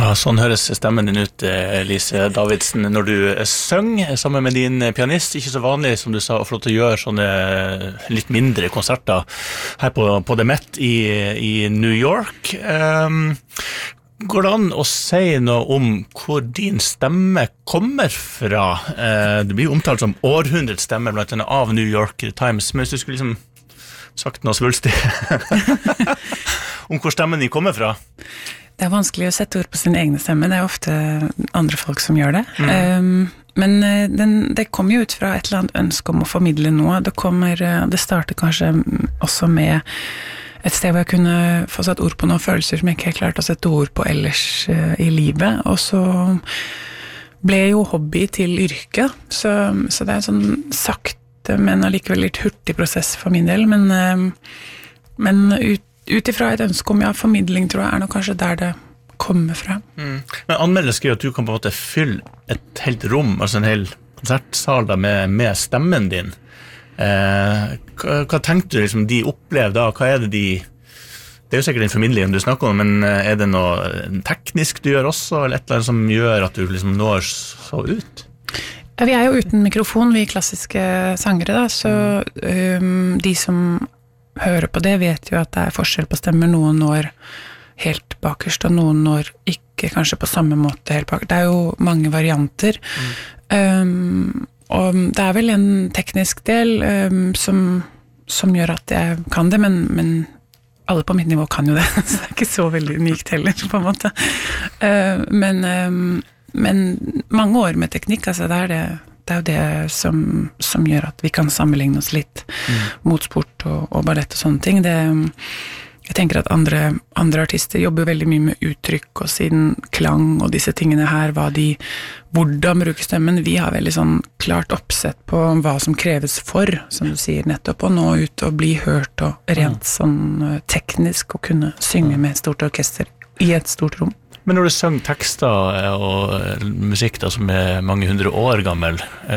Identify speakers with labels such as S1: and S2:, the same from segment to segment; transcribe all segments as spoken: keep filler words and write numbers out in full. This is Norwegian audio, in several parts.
S1: Ja, sånn høres stemmen din ut, Lise Davidsen, når du synger sammen med din pianist. Ikke så vanlig, som du sa, å få lov til å gjøre sånne litt mindre konserter her på, på The Met i, i New York. Um, går det an å si noe om hvor din stemme kommer fra? Uh, det blir jo omtalt som århundrets stemme, blant annet av New York Times, men hvis du skulle liksom sagt noe svulstig om hvor stemmen din kommer fra?
S2: Det er vanskelig å sette ord på sin egne stemme, det er ofte andre folk som gjør det. Mm. Um, men den, det kommer jo ut fra et eller annet ønske om å formidle noe. Det, kommer, det starter kanskje også med et sted hvor jeg kunne få satt ord på noen følelser som jeg ikke helt klarte å sette ord på ellers uh, i livet. Og så ble jo hobby til yrke, så, så det er en sånn sakte, men allikevel litt hurtig prosess for min del. Men, uh, men ut Utifra et ønske om ja, formidling, tror jeg, er nok kanskje der det kommer fra. Mm.
S1: Men anmelder skriver at du kan på en måte fylle et helt rom, altså en hel konsertsal da, med, med stemmen din. Eh, hva, hva tenkte du liksom, de opplever da? Hva er det de... Det er jo sikkert en formidling du snakker om, men er det noe teknisk du gjør også, eller et eller annet som gjør at du liksom når så ut?
S2: Ja, vi er jo uten mikrofon, vi klassiske sangere da, så um, de som hører på det, vet jo at det er forskjell på stemmer. Noen når helt bakerst, og noen når ikke kanskje på samme måte helt bakerst. Det er jo mange varianter. Mm. Um, og det er vel en teknisk del um, som, som gjør at jeg kan det, men, men alle på mitt nivå kan jo det, så det er ikke så veldig unikt heller, på en måte. Uh, men, um, men mange år med teknikk, altså det er det Det er jo det som, som gjør at vi kan sammenligne oss litt mm. mot sport og, og ballett og sånne ting. Det, jeg tenker at andre, andre artister jobber veldig mye med uttrykk og siden klang og disse tingene her, hva de, hvordan bruker stemmen. Vi har veldig sånn klart oppsett på hva som kreves for, som du sier nettopp, å nå ut og bli hørt og rent sånn teknisk og kunne synge med et stort orkester i et stort rom.
S1: Men når du synger tekster og musikk da, som er mange hundre år gammel,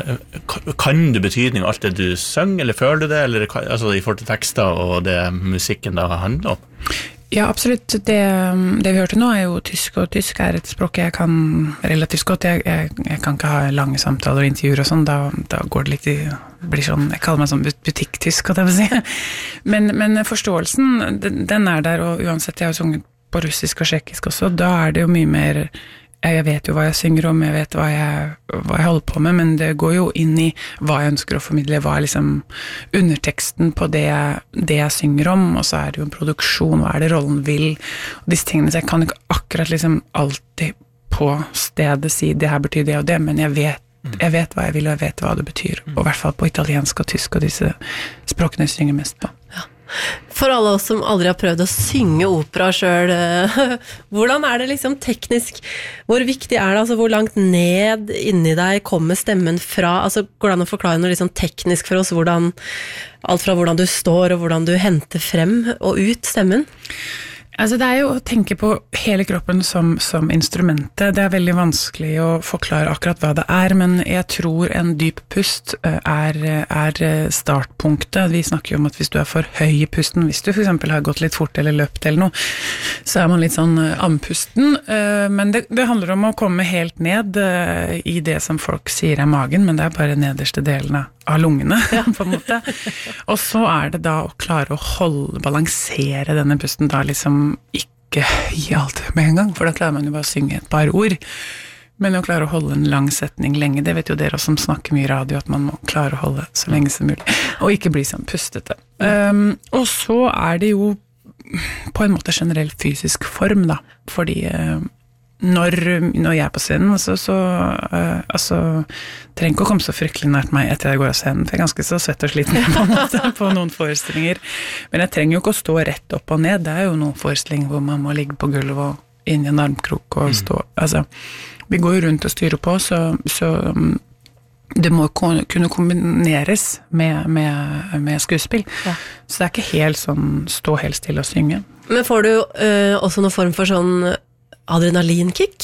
S1: kan du betydning av alt det du synger, eller føler du det, eller altså, i forhold til tekster og det musikken da handler om?
S2: Ja, absolutt. Det, det vi hørte nå er jo tysk, og tysk er et språk jeg kan relativt godt. Jeg, jeg, jeg kan ikke ha lange samtaler og intervjuer og sånn, da, da går det litt i, blir sånn, jeg kaller meg sånn butikktysk, kan jeg si. Men, men forståelsen, den, den er der, og uansett, jeg har sunget på russisk og tsjekkisk også, da er det jo mye mer, jeg vet jo hva jeg synger om, jeg vet hva jeg, hva jeg holder på med, men det går jo inn i hva jeg ønsker å formidle, hva er liksom underteksten på det jeg, det jeg synger om, og så er det jo en produksjon, hva er det rollen vil, og disse tingene, så jeg kan ikke akkurat liksom alltid på stedet si det her betyr det og det, men jeg vet, jeg vet hva jeg vil, og jeg vet hva det betyr, og i hvert fall på italiensk og tysk og disse språkene jeg synger mest på.
S3: Ja. For alle oss som aldri har prøvd å synge opera selv, hvordan er det liksom teknisk, hvor viktig er det, altså hvor langt ned inni deg kommer stemmen fra, altså går det an å forklare noe liksom teknisk for oss, hvordan, alt fra hvordan du står og hvordan du henter frem og ut stemmen?
S2: Altså det er jo å tenke på hele kroppen som, som instrumentet. Det er veldig vanskelig å forklare akkurat hva det er, men jeg tror en dyp pust er, er startpunktet. Vi snakker jo om at hvis du er for høy i pusten, hvis du for eksempel har gått litt fort eller løpt eller noe, så er man litt sånn andpusten. Men det, det handler om å komme helt ned i det som folk sier er magen, men det er bare nederste delen av lungene, på en måte. Og så er det da å klare å holde, balansere denne pusten, da liksom ikke gi alt med en gang, for da klarer man jo bare å synge et par ord. Men å klare å holde en lang setning lenge, det vet jo dere som snakker mye i radio, at man må klare å holde så lenge som mulig, og ikke bli sånn pustete. Um, og så er det jo på en måte generell fysisk form, da, fordi uh, når, når jeg er på scenen, så, så uh, altså, trenger ikke å komme så fryktelig nært meg etter jeg går av scenen, for jeg er ganske så svett og sliten på, en måte, på noen forestillinger. Men jeg trenger jo ikke å stå rett opp og ned, det er jo noen forestillinger hvor man må ligge på gulvet og inn i en armkrok og stå, mm. altså, vi går jo rundt og styrer på, så, så um, det må kunne kombineres med, med, med skuespill. Ja. Så det er ikke helt sånn stå helt stille og synge.
S3: Men får du uh, også noen form for sånn adrenalinkick?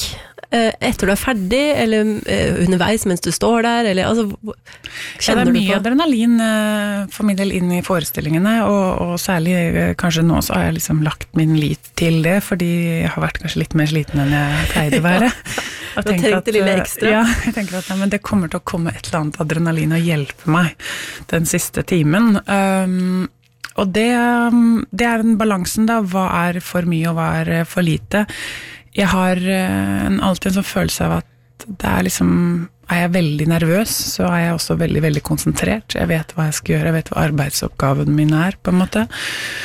S3: etter du er ferdig, eller underveis mens du står der, eller altså, kjenner
S2: ja, det er
S3: du
S2: mye
S3: på?
S2: adrenalin for min del inn i forestillingene, og, og særlig kanskje nå så har jeg liksom lagt min lit til det, fordi jeg har vært kanskje litt mer sliten enn jeg pleide å være.
S3: Du har trengt det lille ekstra.
S2: Ja, jeg tenker at ja, men det kommer til å komme et eller annet adrenalin og hjelpe meg den siste timen. Um, Og det, det er den balansen da, hva er for mye og hva er for lite. Jeg har en, alltid en sånn følelse av at det er liksom, er jeg veldig nervøs, så er jeg også veldig, veldig konsentrert. Jeg vet hva jeg skal gjøre, jeg vet hva arbeidsoppgaven min er, på en måte.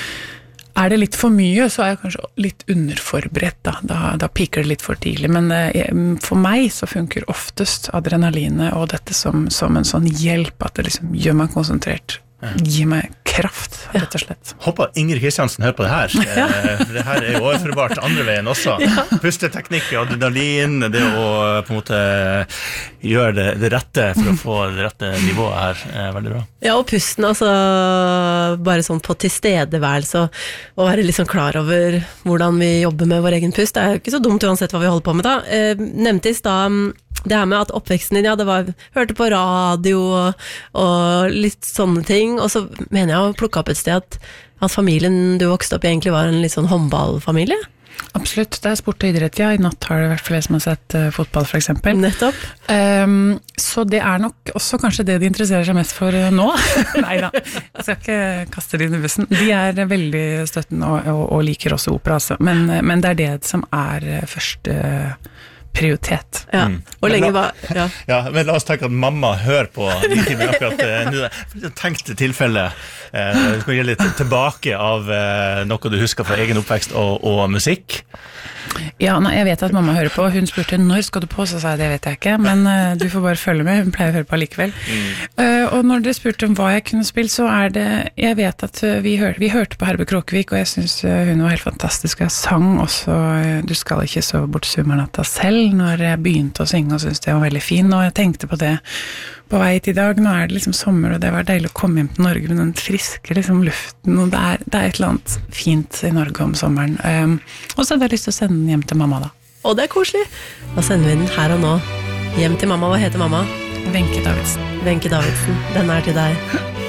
S2: Er det litt for mye, så er jeg kanskje litt underforberedt da, da, da piker det litt for tidlig. Men eh, for meg så funker oftest adrenalinet og dette som, som en sånn hjelp, at det liksom gjør meg konsentrert. Gi meg kraft, rett og slett.
S1: Håper Ingrid Kristiansen hører på det her. Ja. Det her er jo overførbart andre veien også. Ja. Pusteteknikk, adrenalin, det å på en måte gjøre det, det rette for å få det rette nivået her, er veldig bra.
S3: Ja, og pusten, altså, bare sånn på tilstedeværelse, og være liksom klar over hvordan vi jobber med vår egen pust. Det er jo ikke så dumt uansett hva vi holder på med da. Eh, nevnte i sted det her med at oppveksten din, ja, det var, hørte på radio og, og litt sånne ting, og så mener jeg å plukke opp et sted at, at familien du vokste opp i egentlig var en litt sånn håndballfamilie.
S2: Absolutt, det er sport og idrett, ja. I natt har det vært flere som har sett uh, fotball, for eksempel.
S3: Nettopp.
S2: Um, så det er nok også kanskje det de interesserer seg mest for uh, nå. Neida, jeg skal ikke kaste det inn i bussen. De er veldig støttende og, og, og liker også opera, altså. Men, men det er det som er uh, første uh, prioritet.
S3: Ja, og lenge var... Ja.
S1: Ja, men la oss tenke at mamma hører på de timene akkurat uh, nå. For et tenkt tilfelle. Uh, du skal gi litt tilbake av uh, noe du husker fra egen oppvekst og, og musikk.
S2: Ja, nei, jeg vet at mamma hører på. Hun spurte når skal du på, så sa jeg det vet jeg ikke, men uh, du får bare følge med. Hun pleier å høre på likevel. Mm. Uh, og når dere spurte om hva jeg kunne spille, så er det, jeg vet at uh, vi, hør, vi hørte på Herbe Kråkevik, og jeg synes uh, hun var helt fantastisk. Jeg sang også uh, Du skal ikke sove bort sommernatta selv, når jeg begynte å synge og synes det var veldig fin, og jeg tenkte på det på vei til i dag. Nå er det liksom sommer, og det var deilig å komme hjem til Norge med den friske liksom, luften, og det er, det er et eller annet fint i Norge om sommeren. Um, og så hadde jeg lyst til å sende den hjem til mamma da.
S3: Og det er koselig. Da sender vi den her og nå. Hjem til mamma. Hva heter mamma?
S2: Wenche Davidsen.
S3: Wenche Davidsen. Den er til deg.